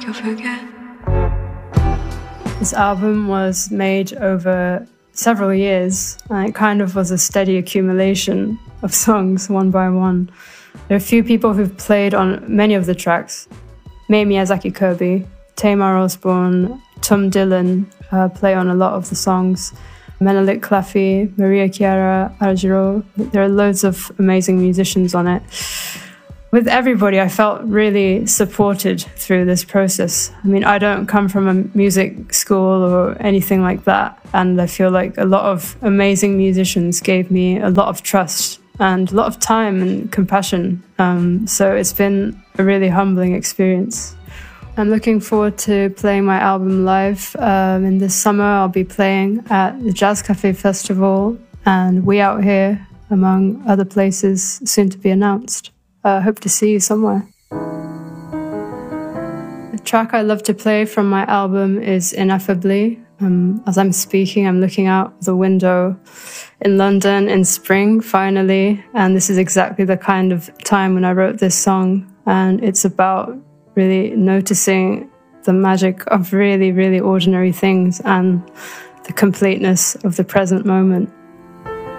never forget. This album was made over several years, and it kind of was a steady accumulation of songs one by one. There are a few people who've played on many of the tracks. Mai Miyazaki Kirby, Tamar Osborne, Tom Dillon play on a lot of the songs. Menelik Claffey, Maria Chiara Argiro. There are loads of amazing musicians on it. With everybody, I felt really supported through this process. I mean, I don't come from a music school or anything like that, and I feel like a lot of amazing musicians gave me a lot of trust and a lot of time and compassion. So it's been a really humbling experience. I'm looking forward to playing my album live. In this summer, I'll be playing at the Jazz Cafe Festival and We Out Here, among other places soon to be announced. Hope to see you somewhere. The track I love to play from my album is Ineffably. As I'm speaking, I'm looking out the window in London in spring, finally, and this is exactly the kind of time when I wrote this song, and it's about really noticing the magic of really, really ordinary things and the completeness of the present moment.